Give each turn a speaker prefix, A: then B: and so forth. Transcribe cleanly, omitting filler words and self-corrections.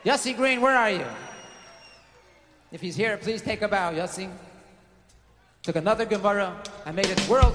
A: Yossi Green, where are you? If he's here, please take a bow, Yossi. Took another Gemara and made it world